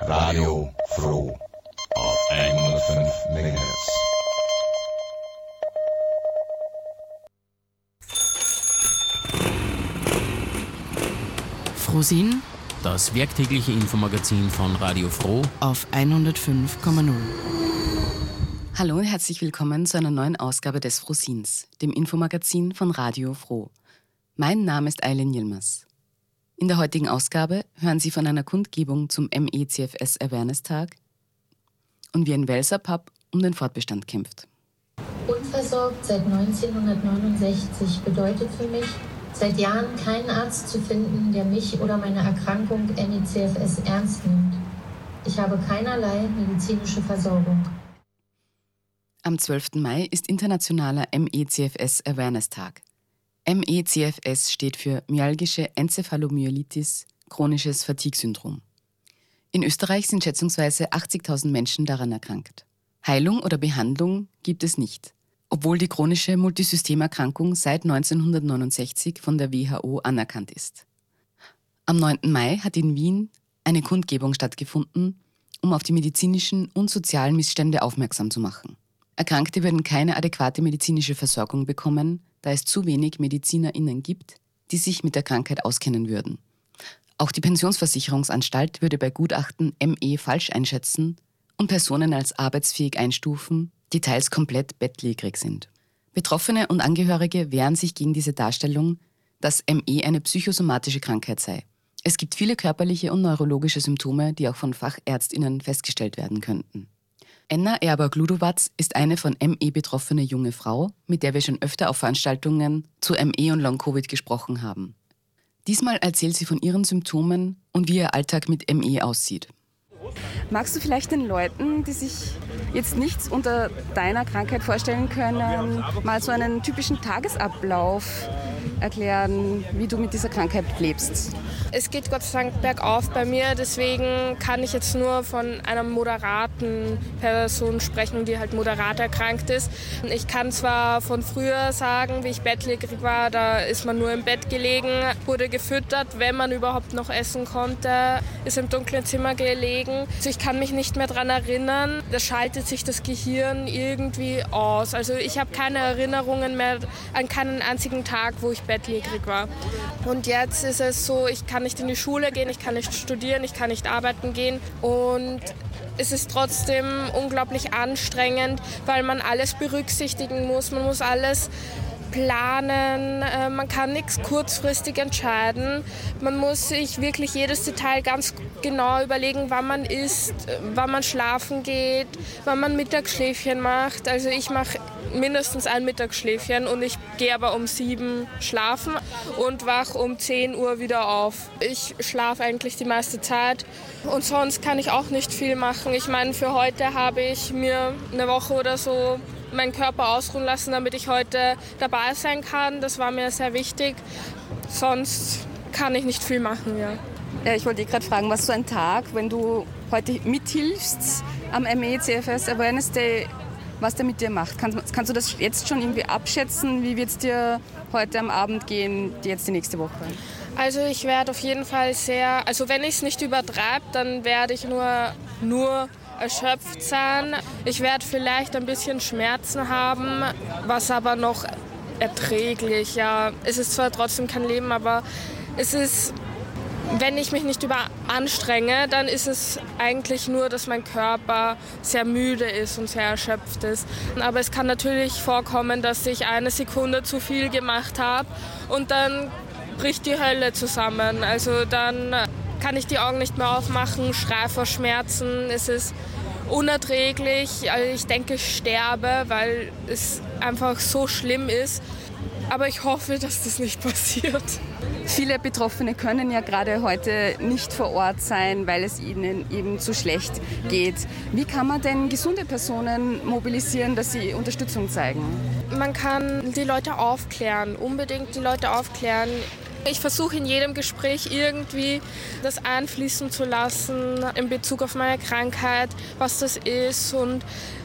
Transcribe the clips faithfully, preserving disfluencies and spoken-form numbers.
Radio Froh auf hundertfünf Megahertz. Frohsinn, das werktägliche Infomagazin von Radio Froh auf hundertfünf Komma null. Hallo und herzlich willkommen zu einer neuen Ausgabe des Frohsinns, dem Infomagazin von Radio Froh. Mein Name ist Eileen Yilmaz. In der heutigen Ausgabe hören Sie von einer Kundgebung zum M E C F S Awareness Tag und wie ein Welser Pub um den Fortbestand kämpft. Unversorgt seit neunzehnhundertneunundsechzig bedeutet für mich, seit Jahren keinen Arzt zu finden, der mich oder meine Erkrankung M E C F S ernst nimmt. Ich habe keinerlei medizinische Versorgung. Am zwölften Mai ist internationaler M E C F S Awareness Tag. M E C F S steht für myalgische Enzephalomyelitis, chronisches Fatigue-Syndrom. In Österreich sind schätzungsweise achtzigtausend Menschen daran erkrankt. Heilung oder Behandlung gibt es nicht, obwohl die chronische Multisystemerkrankung seit neunzehnhundertneunundsechzig von der W H O anerkannt ist. Am neunten Mai hat in Wien eine Kundgebung stattgefunden, um auf die medizinischen und sozialen Missstände aufmerksam zu machen. Erkrankte würden keine adäquate medizinische Versorgung bekommen, da es zu wenig MedizinerInnen gibt, die sich mit der Krankheit auskennen würden. Auch die Pensionsversicherungsanstalt würde bei Gutachten M E falsch einschätzen und Personen als arbeitsfähig einstufen, die teils komplett bettlägerig sind. Betroffene und Angehörige wehren sich gegen diese Darstellung, dass M E eine psychosomatische Krankheit sei. Es gibt viele körperliche und neurologische Symptome, die auch von FachärztInnen festgestellt werden könnten. Enna Erber-Gludovatz ist eine von M E betroffene junge Frau, mit der wir schon öfter auf Veranstaltungen zu M E und Long-Covid gesprochen haben. Diesmal erzählt sie von ihren Symptomen und wie ihr Alltag mit M E aussieht. Magst du vielleicht den Leuten, die sich jetzt nichts unter deiner Krankheit vorstellen können, mal so einen typischen Tagesablauf erklären, wie du mit dieser Krankheit lebst? Es geht Gott sei Dank bergauf bei mir, deswegen kann ich jetzt nur von einer moderaten Person sprechen, die halt moderat erkrankt ist. Ich kann zwar von früher sagen, wie ich bettlägerig war, da ist man nur im Bett gelegen, wurde gefüttert, wenn man überhaupt noch essen konnte, ist im dunklen Zimmer gelegen. Also ich kann mich nicht mehr daran erinnern, da schaltet sich das Gehirn irgendwie aus. Also ich habe keine Erinnerungen mehr an keinen einzigen Tag, wo ich bettlägerig war. Und jetzt ist es so, ich kann nicht in die Schule gehen, ich kann nicht studieren, ich kann nicht arbeiten gehen und es ist trotzdem unglaublich anstrengend, weil man alles berücksichtigen muss, man muss alles planen, man kann nichts kurzfristig entscheiden. Man muss sich wirklich jedes Detail ganz genau überlegen, wann man isst, wann man schlafen geht, wann man Mittagsschläfchen macht. Also ich mache mindestens ein Mittagsschläfchen und ich gehe aber um sieben schlafen und wach um zehn Uhr wieder auf. Ich schlafe eigentlich die meiste Zeit und sonst kann ich auch nicht viel machen. Ich meine, für heute habe ich mir eine Woche oder so meinen Körper ausruhen lassen, damit ich heute dabei sein kann. Das war mir sehr wichtig. Sonst kann ich nicht viel machen, ja. Ja, ich wollte dich gerade fragen, was so ein Tag, wenn du heute mithilfst am M E C F S Awareness Day, was der mit dir macht? Kannst, kannst du das jetzt schon irgendwie abschätzen? Wie wird es dir heute am Abend gehen, jetzt die nächste Woche? Also ich werde auf jeden Fall sehr, also wenn ich es nicht übertreibe, dann werde ich nur, nur erschöpft sein. Ich werde vielleicht ein bisschen Schmerzen haben, was aber noch erträglich. Ja, es ist zwar trotzdem kein Leben, aber es ist, wenn ich mich nicht überanstrenge, dann ist es eigentlich nur, dass mein Körper sehr müde ist und sehr erschöpft ist. Aber es kann natürlich vorkommen, dass ich eine Sekunde zu viel gemacht habe und dann bricht die Hölle zusammen. Also dann kann ich die Augen nicht mehr aufmachen, schreie vor Schmerzen. Es ist unerträglich. Also ich denke, ich sterbe, weil es einfach so schlimm ist. Aber ich hoffe, dass das nicht passiert. Viele Betroffene können ja gerade heute nicht vor Ort sein, weil es ihnen eben zu schlecht geht. Wie kann man denn gesunde Personen mobilisieren, dass sie Unterstützung zeigen? Man kann die Leute aufklären, unbedingt die Leute aufklären. Ich versuche in jedem Gespräch irgendwie das einfließen zu lassen in Bezug auf meine Krankheit, was das ist und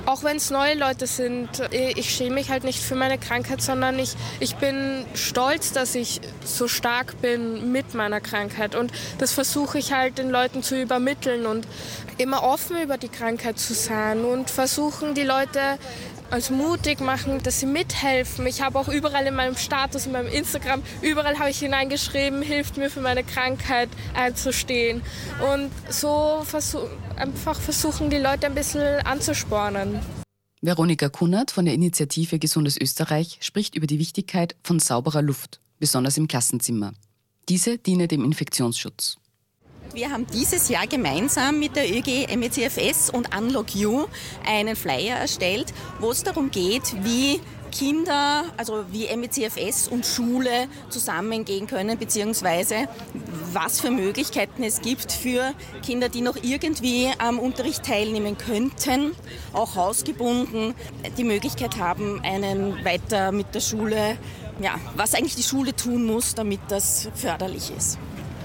Auch wenn es neue Leute sind, ich schäme mich halt nicht für meine Krankheit, sondern ich, ich bin stolz, dass ich so stark bin mit meiner Krankheit. Und das versuche ich halt den Leuten zu übermitteln und immer offen über die Krankheit zu sein und versuchen die Leute als mutig machen, dass sie mithelfen. Ich habe auch überall in meinem Status, in meinem Instagram, überall habe ich hineingeschrieben, hilft mir für meine Krankheit einzustehen. Und so versuch, einfach versuchen die Leute ein bisschen anzuspornen. Veronika Kunnert von der Initiative Gesundes Österreich spricht über die Wichtigkeit von sauberer Luft, besonders im Klassenzimmer. Diese diene dem Infektionsschutz. Wir haben dieses Jahr gemeinsam mit der ÖG M E C F S und Unlock You einen Flyer erstellt, wo es darum geht, wie Kinder, also wie M E C F S und Schule zusammengehen können, beziehungsweise was für Möglichkeiten es gibt für Kinder, die noch irgendwie am Unterricht teilnehmen könnten, auch hausgebunden, die Möglichkeit haben, einen weiter mit der Schule, ja, was eigentlich die Schule tun muss, damit das förderlich ist.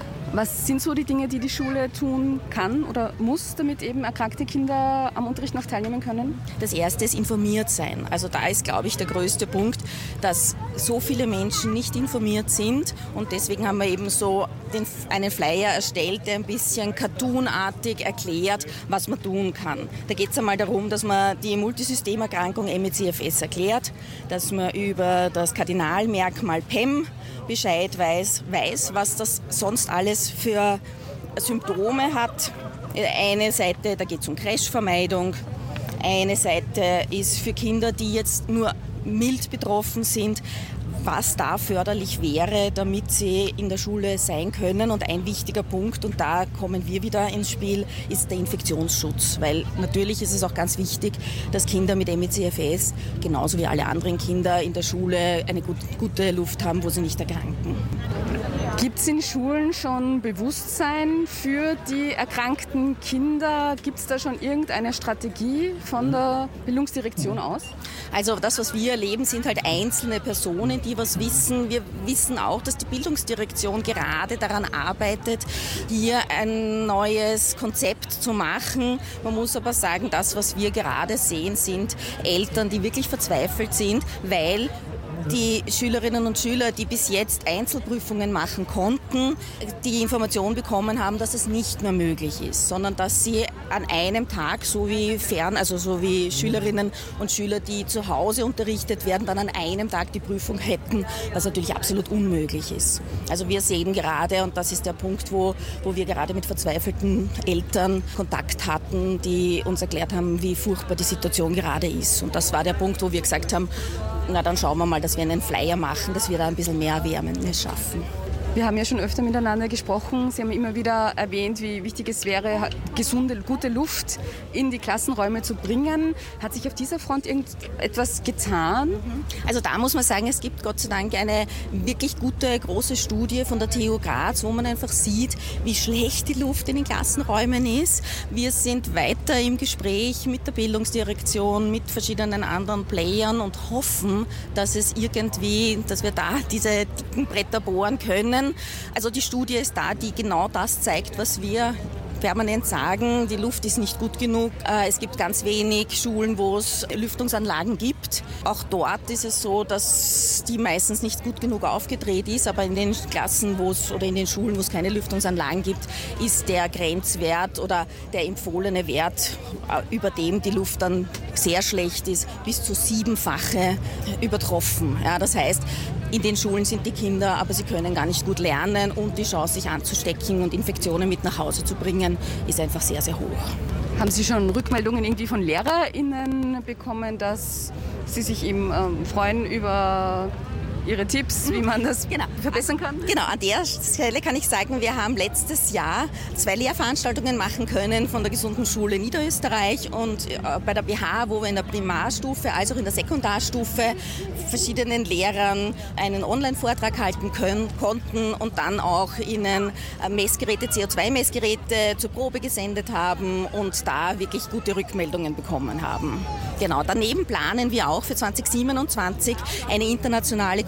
Was sind so die Dinge, die die Schule tun kann oder muss, damit eben erkrankte Kinder am Unterricht noch teilnehmen können? Das erste ist informiert sein. Also da ist, glaube ich, der größte Punkt, dass so viele Menschen nicht informiert sind. Und deswegen haben wir eben so den, einen Flyer erstellt, der ein bisschen cartoonartig erklärt, was man tun kann. Da geht es einmal darum, dass man die Multisystemerkrankung M E C F S erklärt, dass man über das Kardinalmerkmal P E M Bescheid weiß, weiß, was das sonst alles für Symptome hat. Eine Seite, da geht es um Crashvermeidung. Eine Seite ist für Kinder, die jetzt nur mild betroffen sind, was da förderlich wäre, damit sie in der Schule sein können. Und ein wichtiger Punkt, und da kommen wir wieder ins Spiel, ist der Infektionsschutz. Weil natürlich ist es auch ganz wichtig, dass Kinder mit M E C F S, genauso wie alle anderen Kinder in der Schule, eine gut, gute Luft haben, wo sie nicht erkranken. Gibt es in Schulen schon Bewusstsein für die erkrankten Kinder? Gibt es da schon irgendeine Strategie von der Bildungsdirektion aus? Also das, was wir erleben, sind halt einzelne Personen, die was wissen. Wir wissen auch, dass die Bildungsdirektion gerade daran arbeitet, hier ein neues Konzept zu machen. Man muss aber sagen, das, was wir gerade sehen, sind Eltern, die wirklich verzweifelt sind, weil die Schülerinnen und Schüler, die bis jetzt Einzelprüfungen machen konnten, die Information bekommen haben, dass es nicht mehr möglich ist, sondern dass sie an einem Tag, so wie fern, also so wie Schülerinnen und Schüler, die zu Hause unterrichtet werden, dann an einem Tag die Prüfung hätten, was natürlich absolut unmöglich ist. Also wir sehen gerade, und das ist der Punkt, wo, wo wir gerade mit verzweifelten Eltern Kontakt hatten, die uns erklärt haben, wie furchtbar die Situation gerade ist. Und das war der Punkt, wo wir gesagt haben, na dann schauen wir mal, dass wir einen Flyer machen, dass wir da ein bisschen mehr Awareness schaffen. Wir haben ja schon öfter miteinander gesprochen. Sie haben immer wieder erwähnt, wie wichtig es wäre, gesunde, gute Luft in die Klassenräume zu bringen. Hat sich auf dieser Front irgendetwas getan? Also da muss man sagen, es gibt Gott sei Dank eine wirklich gute, große Studie von der T U Graz, wo man einfach sieht, wie schlecht die Luft in den Klassenräumen ist. Wir sind weiter im Gespräch mit der Bildungsdirektion, mit verschiedenen anderen Playern und hoffen, dass es irgendwie, dass wir da diese dicken Bretter bohren können. Also die Studie ist da, die genau das zeigt, was wir permanent sagen, die Luft ist nicht gut genug. Es gibt ganz wenig Schulen, wo es Lüftungsanlagen gibt. Auch dort ist es so, dass die meistens nicht gut genug aufgedreht ist, aber in den Klassen, wo es oder in den Schulen, wo es keine Lüftungsanlagen gibt, ist der Grenzwert oder der empfohlene Wert, über dem die Luft dann sehr schlecht ist, bis zu siebenfache übertroffen. Ja, das heißt, in den Schulen sind die Kinder, aber sie können gar nicht gut lernen und die Chance, sich anzustecken und Infektionen mit nach Hause zu bringen, ist einfach sehr, sehr hoch. Haben Sie schon Rückmeldungen irgendwie von LehrerInnen bekommen, dass sie sich eben ähm, freuen über Ihre Tipps, wie man das genau. verbessern kann? Genau, an der Stelle kann ich sagen, wir haben letztes Jahr zwei Lehrveranstaltungen machen können von der Gesunden Schule Niederösterreich und bei der B H, wo wir in der Primarstufe als auch in der Sekundarstufe verschiedenen Lehrern einen Online-Vortrag halten können, konnten und dann auch ihnen Messgeräte, C O zwei Messgeräte zur Probe gesendet haben und da wirklich gute Rückmeldungen bekommen haben. Genau, daneben planen wir auch für zwanzig siebenundzwanzig eine internationale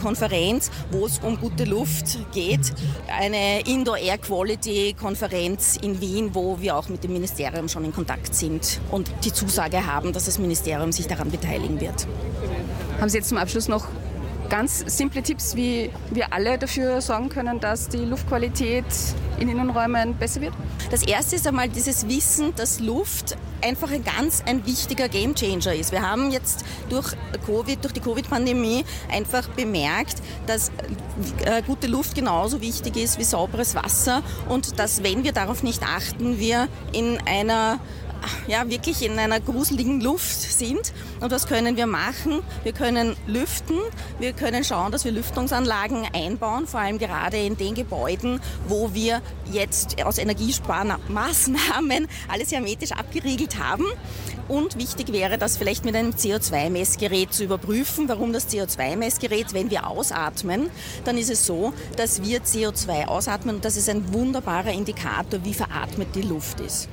Konferenz, wo es um gute Luft geht. Eine Indoor Air Quality Konferenz in Wien, wo wir auch mit dem Ministerium schon in Kontakt sind und die Zusage haben, dass das Ministerium sich daran beteiligen wird. Haben Sie jetzt zum Abschluss noch ganz simple Tipps, wie wir alle dafür sorgen können, dass die Luftqualität in Innenräumen besser wird? Das erste ist einmal dieses Wissen, dass Luft einfach ein ganz ein wichtiger Gamechanger ist. Wir haben jetzt durch Covid, durch die Covid-Pandemie einfach bemerkt, dass äh, gute Luft genauso wichtig ist wie sauberes Wasser und dass, wenn wir darauf nicht achten, wir in einer ja, wirklich in einer gruseligen Luft sind. Und was können wir machen? Wir können lüften, wir können schauen, dass wir Lüftungsanlagen einbauen, vor allem gerade in den Gebäuden, wo wir jetzt aus Energiesparmaßnahmen alles hermetisch abgeriegelt haben. Und wichtig wäre, das vielleicht mit einem C O zwei Messgerät zu überprüfen. Warum das C O zwei Messgerät? Wenn wir ausatmen, dann ist es so, dass wir C O zwei ausatmen und das ist ein wunderbarer Indikator, wie veratmet die Luft ist.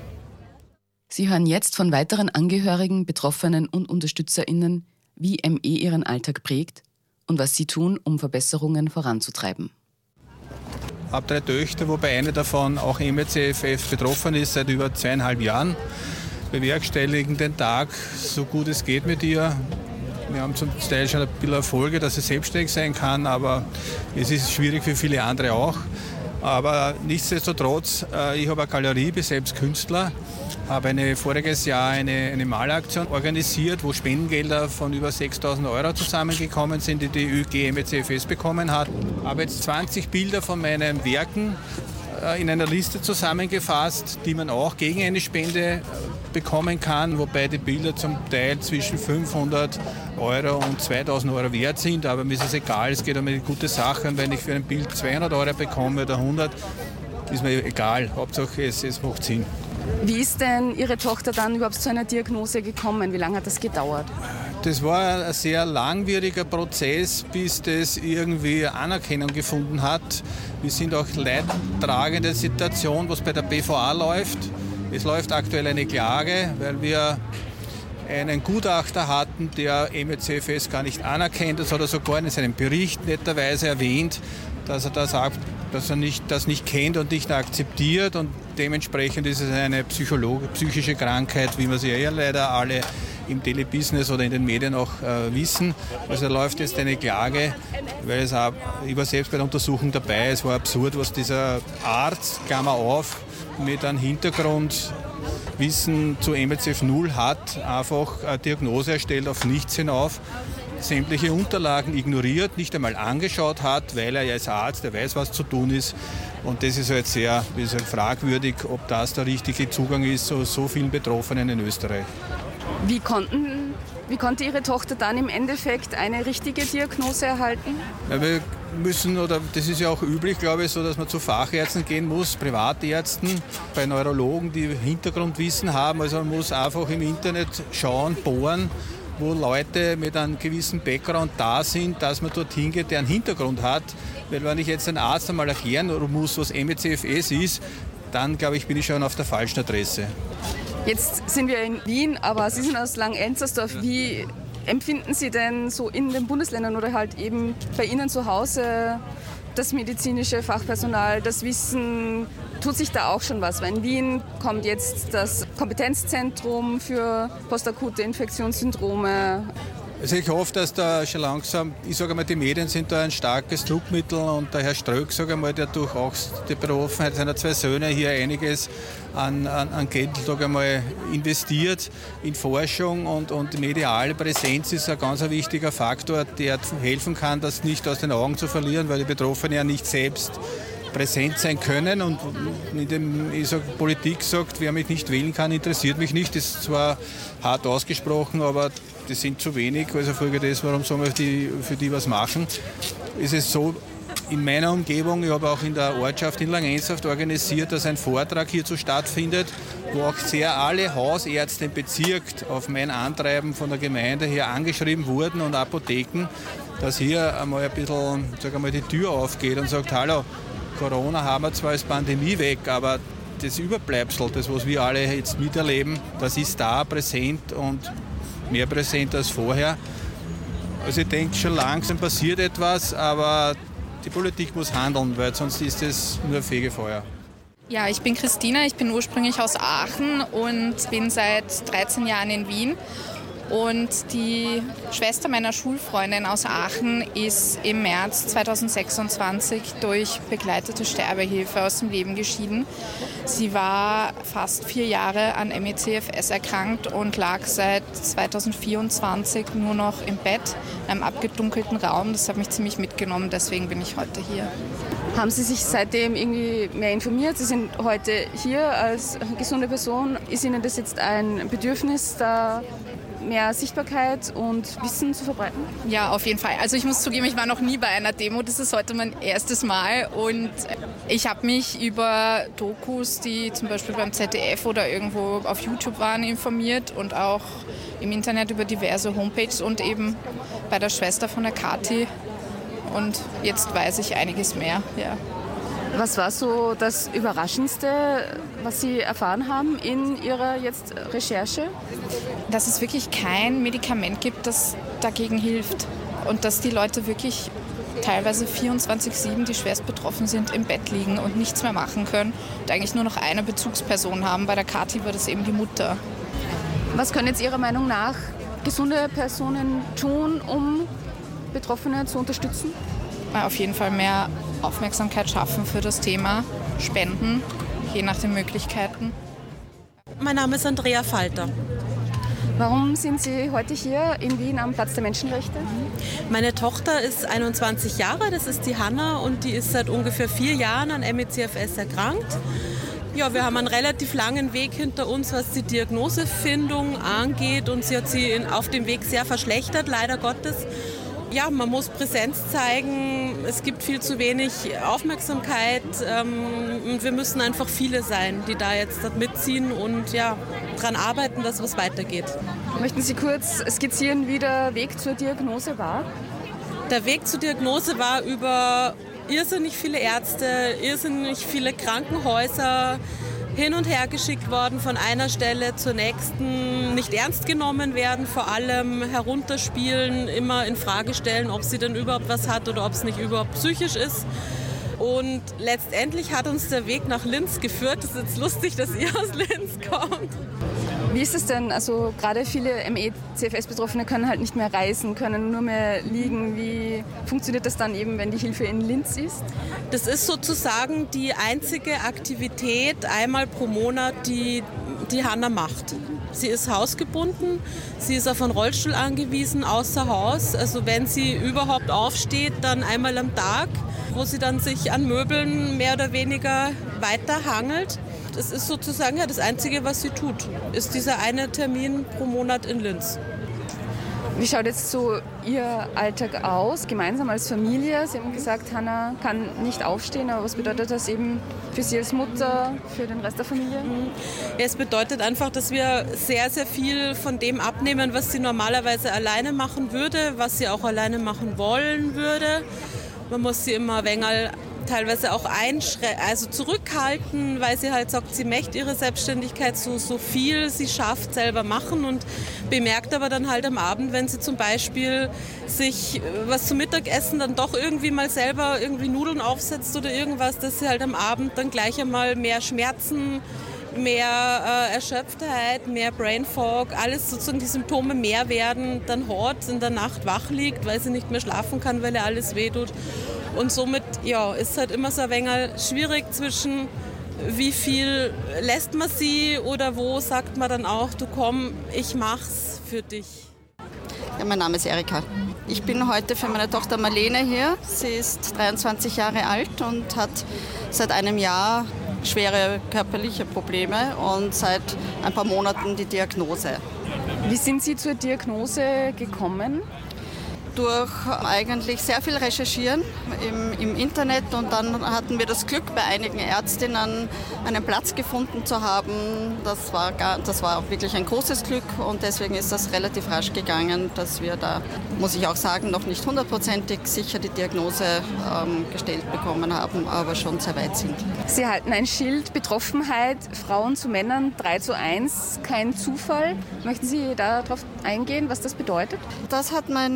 Sie hören jetzt von weiteren Angehörigen, Betroffenen und UnterstützerInnen, wie M E ihren Alltag prägt und was sie tun, um Verbesserungen voranzutreiben. Ich habe drei Töchter, wobei eine davon auch M E C F S betroffen ist, seit über zweieinhalb Jahren. Bewerkstelligen den Tag so gut es geht mit ihr. Wir haben zum Teil schon ein bisschen Erfolge, dass sie selbstständig sein kann, aber es ist schwierig für viele andere auch. Aber nichtsdestotrotz, ich habe eine Galerie, bin selbst Künstler, habe eine, voriges Jahr eine, eine Malaktion organisiert, wo Spendengelder von über sechstausend Euro zusammengekommen sind, die die Ö G M E C F S bekommen hat. Ich habe jetzt zwanzig Bilder von meinen Werken in einer Liste zusammengefasst, die man auch gegen eine Spende bekommen kann, wobei die Bilder zum Teil zwischen fünfhundert Euro und zweitausend Euro wert sind, aber mir ist es egal, es geht um eine gute Sache und wenn ich für ein Bild zweihundert Euro bekomme oder hundert, ist mir egal, Hauptsache es, es macht Sinn. Wie ist denn Ihre Tochter dann überhaupt zu einer Diagnose gekommen? Wie lange hat das gedauert? Das war ein sehr langwieriger Prozess, bis das irgendwie Anerkennung gefunden hat. Wir sind auch leidtragende in der Situation, was bei der B V A läuft. Es läuft aktuell eine Klage, weil wir einen Gutachter hatten, der M E C F S gar nicht anerkennt. Das hat er sogar in seinem Bericht netterweise erwähnt, dass er da sagt, dass er nicht, das nicht kennt und nicht akzeptiert. Und dementsprechend ist es eine Psychologe, psychische Krankheit, wie wir sie ja leider alle im Telebusiness oder in den Medien auch äh, wissen. Also läuft jetzt eine Klage, weil es auch, ich war selbst bei der Untersuchung dabei, es war absurd, was dieser Arzt, Klammer auf, mit einem Hintergrundwissen zu M E C F null hat, einfach eine Diagnose erstellt auf nichts hinauf, sämtliche Unterlagen ignoriert, nicht einmal angeschaut hat, weil er ja als Arzt, der weiß, was zu tun ist. Und das ist halt sehr wie gesagt, fragwürdig, ob das der richtige Zugang ist zu so vielen Betroffenen in Österreich. Wie, konnten, wie konnte Ihre Tochter dann im Endeffekt eine richtige Diagnose erhalten? Ja, wir müssen, oder das ist ja auch üblich, glaube ich, so, dass man zu Fachärzten gehen muss, Privatärzten, bei Neurologen, die Hintergrundwissen haben. Also man muss einfach im Internet schauen, bohren, wo Leute mit einem gewissen Background da sind, dass man dorthin geht, der einen Hintergrund hat. Weil wenn ich jetzt einen Arzt einmal erklären muss, was M E C F S ist, dann, glaube ich, bin ich schon auf der falschen Adresse. Jetzt sind wir in Wien, aber Sie sind aus Langenzersdorf. Wie empfinden Sie denn so in den Bundesländern oder halt eben bei Ihnen zu Hause das medizinische Fachpersonal, das Wissen? Tut sich da auch schon was? Weil in Wien kommt jetzt das Kompetenzzentrum für postakute Infektionssyndrome. Also ich hoffe, dass da schon langsam, ich sage mal, die Medien sind da ein starkes Druckmittel und der Herr Ströck, sage mal, der durch auch die Betroffenheit seiner zwei Söhne hier einiges an, an, an Geld sage mal, investiert in Forschung und, und mediale Präsenz ist ein ganz wichtiger Faktor, der helfen kann, das nicht aus den Augen zu verlieren, weil die Betroffenen ja nicht selbst präsent sein können und in dem, ich sag, Politik sagt, wer mich nicht wählen kann, interessiert mich nicht. Das ist zwar hart ausgesprochen, aber das sind zu wenig, also Folge des, warum sollen wir die, für die was machen. Es ist so, in meiner Umgebung, ich habe auch in der Ortschaft in Langenzersdorf organisiert, dass ein Vortrag hierzu stattfindet, wo auch sehr alle Hausärzte im Bezirk auf mein Antreiben von der Gemeinde her angeschrieben wurden und Apotheken, dass hier einmal ein bisschen, sag einmal, die Tür aufgeht und sagt, hallo, Corona haben wir zwar als Pandemie weg, aber das Überbleibsel, das was wir alle jetzt miterleben, das ist da präsent und mehr präsent als vorher. Also ich denke, schon langsam passiert etwas, aber die Politik muss handeln, weil sonst ist es nur Fegefeuer. Ja, ich bin Christina, ich bin ursprünglich aus Aachen und bin seit dreizehn Jahren in Wien. Und die Schwester meiner Schulfreundin aus Aachen ist im März zweitausendsechsundzwanzig durch begleitete Sterbehilfe aus dem Leben geschieden. Sie war fast vier Jahre an M E C F S erkrankt und lag seit zweitausendvierundzwanzig nur noch im Bett, in einem abgedunkelten Raum. Das hat mich ziemlich mitgenommen, deswegen bin ich heute hier. Haben Sie sich seitdem irgendwie mehr informiert? Sie sind heute hier als gesunde Person. Ist Ihnen das jetzt ein Bedürfnis, da mehr Sichtbarkeit und Wissen zu verbreiten? Ja, auf jeden Fall. Also ich muss zugeben, ich war noch nie bei einer Demo. Das ist heute mein erstes Mal. Und ich habe mich über Dokus, die zum Beispiel beim Z D F oder irgendwo auf YouTube waren, informiert und auch im Internet über diverse Homepages und eben bei der Schwester von der Kathi. Und jetzt weiß ich einiges mehr. Ja. Was war so das Überraschendste, was Sie erfahren haben in Ihrer jetzt Recherche? Dass es wirklich kein Medikament gibt, das dagegen hilft. Und dass die Leute wirklich teilweise vierundzwanzig sieben, die schwerst betroffen sind, im Bett liegen und nichts mehr machen können. Und eigentlich nur noch eine Bezugsperson haben. Bei der Kathi war das eben die Mutter. Was können jetzt Ihrer Meinung nach gesunde Personen tun, um Betroffene zu unterstützen? Auf jeden Fall mehr Aufmerksamkeit schaffen für das Thema, spenden, je nach den Möglichkeiten. Mein Name ist Andrea Falter. Warum sind Sie heute hier in Wien am Platz der Menschenrechte? Meine Tochter ist einundzwanzig Jahre, das ist die Hanna und die ist seit ungefähr vier Jahren an M E C F S erkrankt. Ja, wir haben einen relativ langen Weg hinter uns, was die Diagnosefindung angeht und sie hat sie auf dem Weg sehr verschlechtert, leider Gottes. Ja, man muss Präsenz zeigen, es gibt viel zu wenig Aufmerksamkeit ähm, und wir müssen einfach viele sein, die da jetzt mitziehen und ja, daran arbeiten, dass was weitergeht. Möchten Sie kurz skizzieren, wie der Weg zur Diagnose war? Der Weg zur Diagnose war über irrsinnig viele Ärzte, irrsinnig viele Krankenhäuser, hin und her geschickt worden von einer Stelle zur nächsten, nicht ernst genommen werden, vor allem herunterspielen, immer in Frage stellen, ob sie denn überhaupt was hat oder ob es nicht überhaupt psychisch ist. Und letztendlich hat uns der Weg nach Linz geführt. Es ist jetzt lustig, dass ihr aus Linz kommt. Wie ist es denn? Also gerade viele M E C F S-Betroffene können halt nicht mehr reisen, können nur mehr liegen. Wie funktioniert das dann eben, wenn die Hilfe in Linz ist? Das ist sozusagen die einzige Aktivität einmal pro Monat, die die Hanna macht. Sie ist hausgebunden, sie ist auf einen Rollstuhl angewiesen, außer Haus. Also wenn sie überhaupt aufsteht, dann einmal am Tag, wo sie dann sich an Möbeln mehr oder weniger weiterhangelt. Das ist sozusagen ja das Einzige, was sie tut, ist dieser eine Termin pro Monat in Linz. Wie schaut jetzt so Ihr Alltag aus, gemeinsam als Familie? Sie haben gesagt, Hanna kann nicht aufstehen, aber was bedeutet das eben für Sie als Mutter, für den Rest der Familie? Es bedeutet einfach, dass wir sehr, sehr viel von dem abnehmen, was sie normalerweise alleine machen würde, was sie auch alleine machen wollen würde. Man muss sie immer ein wenig teilweise auch einschrä- also zurückhalten, weil sie halt sagt, sie möchte ihre Selbstständigkeit so, so viel sie schafft, selber machen und bemerkt aber dann halt am Abend, wenn sie zum Beispiel sich was zum Mittagessen dann doch irgendwie mal selber irgendwie Nudeln aufsetzt oder irgendwas, dass sie halt am Abend dann gleich einmal mehr Schmerzen, mehr äh, Erschöpftheit, mehr Brain Fog, alles sozusagen die Symptome mehr werden, dann hat, in der Nacht wach liegt, weil sie nicht mehr schlafen kann, weil ihr alles wehtut. Und somit ja, ist halt immer so ein wenig schwierig zwischen, wie viel lässt man sie oder wo sagt man dann auch, du komm, ich mach's für dich. Ja, mein Name ist Erika. Ich bin heute für meine Tochter Marlene hier. Sie ist dreiundzwanzig Jahre alt und hat seit einem Jahr schwere körperliche Probleme und seit ein paar Monaten die Diagnose. Wie sind Sie zur Diagnose gekommen? Durch eigentlich sehr viel Recherchieren im, im Internet und dann hatten wir das Glück, bei einigen Ärztinnen einen Platz gefunden zu haben. Das war, gar, das war wirklich ein großes Glück und deswegen ist das relativ rasch gegangen, dass wir da, muss ich auch sagen, noch nicht hundertprozentig sicher die Diagnose ähm, gestellt bekommen haben, aber schon sehr weit sind. Sie halten ein Schild, Betroffenheit, Frauen zu Männern drei zu eins, kein Zufall. Möchten Sie darauf eingehen, was das bedeutet? Das hat meine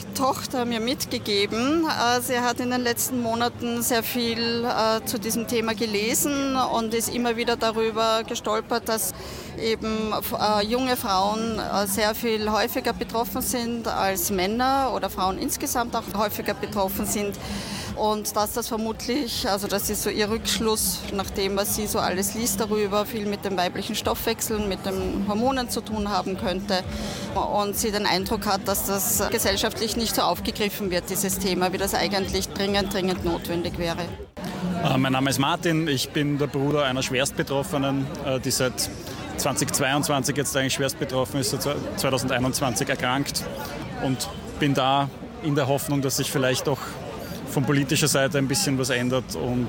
Tochter mir mitgegeben. Sie hat in den letzten Monaten sehr viel zu diesem Thema gelesen und ist immer wieder darüber gestolpert, dass eben junge Frauen sehr viel häufiger betroffen sind als Männer oder Frauen insgesamt auch häufiger betroffen sind. Und dass das vermutlich, also das ist so ihr Rückschluss, nach dem, was sie so alles liest darüber, viel mit dem weiblichen Stoffwechsel, mit den Hormonen zu tun haben könnte. Und sie den Eindruck hat, dass das gesellschaftlich nicht so aufgegriffen wird, dieses Thema, wie das eigentlich dringend, dringend notwendig wäre. Äh, mein Name ist Martin, ich bin der Bruder einer Schwerstbetroffenen, äh, die seit zweitausendzweiundzwanzig jetzt eigentlich schwerst betroffen ist, seit zweitausendeinundzwanzig erkrankt und bin da in der Hoffnung, dass sich vielleicht doch von politischer Seite ein bisschen was ändert und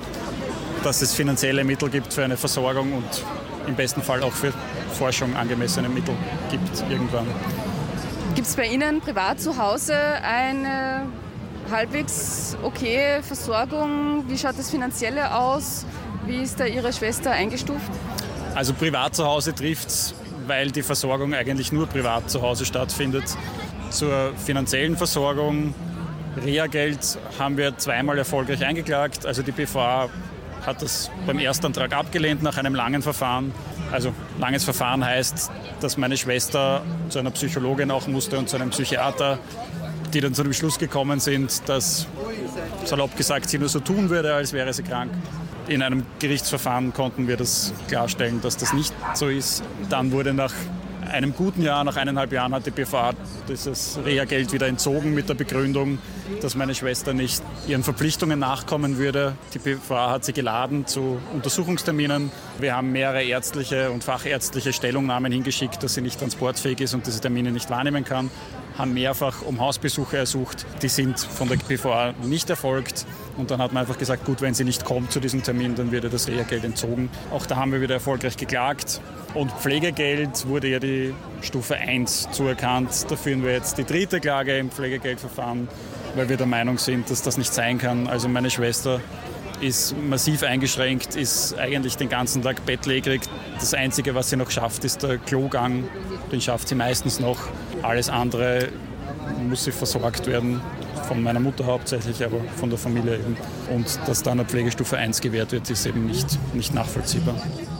dass es finanzielle Mittel gibt für eine Versorgung und im besten Fall auch für Forschung angemessene Mittel gibt irgendwann. Gibt es bei Ihnen privat zu Hause eine halbwegs okaye Versorgung? Wie schaut das Finanzielle aus? Wie ist da Ihre Schwester eingestuft? Also privat zu Hause trifft es, weil die Versorgung eigentlich nur privat zu Hause stattfindet. Zur finanziellen Versorgung Reha-Geld haben wir zweimal erfolgreich eingeklagt. Also die B V A hat das beim Erstantrag abgelehnt nach einem langen Verfahren. Also langes Verfahren heißt, dass meine Schwester zu einer Psychologin auch musste und zu einem Psychiater, die dann zu dem Schluss gekommen sind, dass, salopp gesagt, sie nur so tun würde, als wäre sie krank. In einem Gerichtsverfahren konnten wir das klarstellen, dass das nicht so ist. Dann wurde nach einem guten Jahr, nach eineinhalb Jahren, hat die B V A dieses Reha-Geld wieder entzogen mit der Begründung, dass meine Schwester nicht ihren Verpflichtungen nachkommen würde. Die B V A hat sie geladen zu Untersuchungsterminen. Wir haben mehrere ärztliche und fachärztliche Stellungnahmen hingeschickt, dass sie nicht transportfähig ist und diese Termine nicht wahrnehmen kann. Haben mehrfach um Hausbesuche ersucht. Die sind von der B V A nicht erfolgt. Und dann hat man einfach gesagt, gut, wenn sie nicht kommt zu diesem Termin, dann wird ihr das Reha-Geld entzogen. Auch da haben wir wieder erfolgreich geklagt. Und Pflegegeld wurde ja die Stufe eins zuerkannt. Da führen wir jetzt die dritte Klage im Pflegegeldverfahren, weil wir der Meinung sind, dass das nicht sein kann. Also meine Schwester ist massiv eingeschränkt, ist eigentlich den ganzen Tag bettlägerig. Das Einzige, was sie noch schafft, ist der Klogang. Den schafft sie meistens noch. Alles andere muss sie versorgt werden, von meiner Mutter hauptsächlich, aber von der Familie eben. Und dass dann eine Pflegestufe eins gewährt wird, ist eben nicht, nicht nachvollziehbar.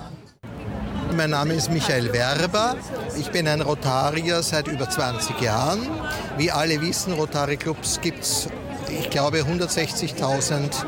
Mein Name ist Michael Werber. Ich bin ein Rotarier seit über zwanzig Jahren. Wie alle wissen, Rotary-Clubs gibt es, ich glaube, hundertsechzigtausend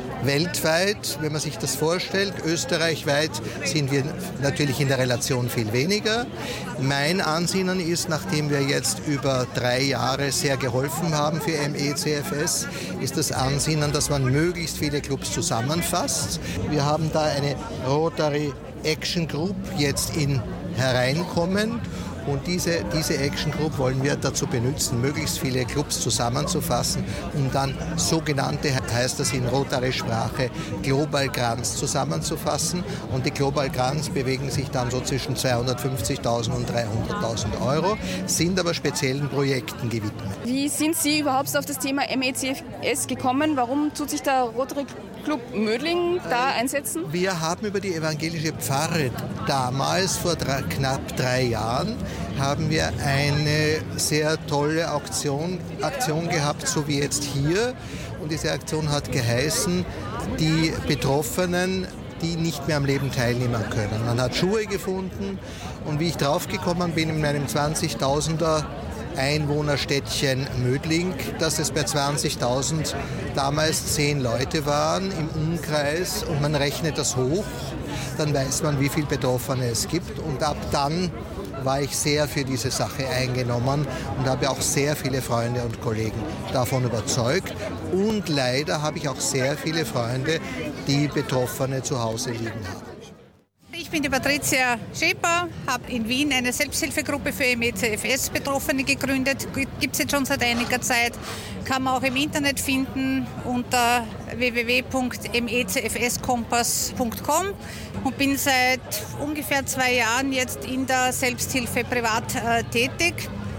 weltweit, wenn man sich das vorstellt. Österreichweit sind wir natürlich in der Relation viel weniger. Mein Ansinnen ist, nachdem wir jetzt über drei Jahre sehr geholfen haben für M E C F S, ist das Ansinnen, dass man möglichst viele Clubs zusammenfasst. Wir haben da eine Rotary Action Group jetzt in hereinkommen. Und diese, diese Action Group wollen wir dazu benutzen, möglichst viele Clubs zusammenzufassen, um dann sogenannte, heißt das in Rotary-Sprache, Global Grants zusammenzufassen. Und die Global Grants bewegen sich dann so zwischen zweihundertfünfzigtausend und dreihunderttausend Euro, sind aber speziellen Projekten gewidmet. Wie sind Sie überhaupt auf das Thema M E C F S gekommen? Warum tut sich der Rotary Club Mödling da einsetzen? Wir haben über die evangelische Pfarre damals, vor drei, knapp drei Jahren, haben wir eine sehr tolle Aktion, Aktion gehabt, so wie jetzt hier. Und diese Aktion hat geheißen, die Betroffenen, die nicht mehr am Leben teilnehmen können. Man hat Schuhe gefunden und wie ich draufgekommen bin in meinem zwanzigtausender Einwohnerstädtchen Mödling, dass es bei zwanzigtausend damals zehn Leute waren im Umkreis und man rechnet das hoch, dann weiß man, wie viele Betroffene es gibt und ab dann war ich sehr für diese Sache eingenommen und habe auch sehr viele Freunde und Kollegen davon überzeugt und leider habe ich auch sehr viele Freunde, die Betroffene zu Hause liegen haben. Ich bin die Patricia Schäper, habe in Wien eine Selbsthilfegruppe für M E C F S-Betroffene gegründet. Gibt es jetzt schon seit einiger Zeit, kann man auch im Internet finden unter w w w punkt m e c f s kompass punkt com und bin seit ungefähr zwei Jahren jetzt in der Selbsthilfe privat äh, tätig.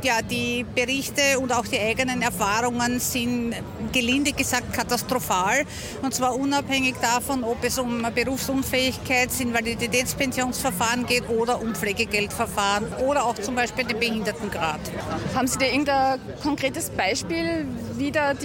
ja, die Berichte und auch die eigenen Erfahrungen sind gelinde gesagt katastrophal. Und zwar unabhängig davon, ob es um Berufsunfähigkeits-, Invaliditätspensionsverfahren geht oder um Pflegegeldverfahren oder auch zum Beispiel den Behindertengrad. Haben Sie da irgendein konkretes Beispiel, wie da die